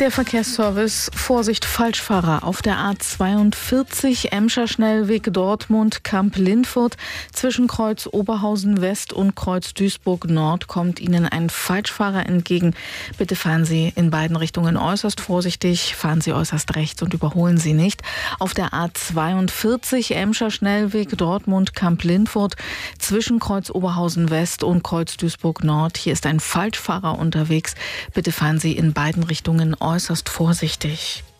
Der Verkehrsservice: Vorsicht, Falschfahrer auf der A42 Emscher Schnellweg Dortmund Kamp-Lindfurt. Zwischen Kreuz Oberhausen West und Kreuz Duisburg Nord kommt Ihnen ein Falschfahrer entgegen. Bitte fahren Sie in beiden Richtungen äußerst vorsichtig, fahren Sie äußerst rechts und überholen Sie nicht. Auf der A42 Emscher Schnellweg Dortmund Kamp-Lindfurt zwischen Kreuz Oberhausen West und Kreuz Duisburg Nord. Hier ist ein Falschfahrer unterwegs. Bitte fahren Sie in beiden Richtungen äußerst vorsichtig.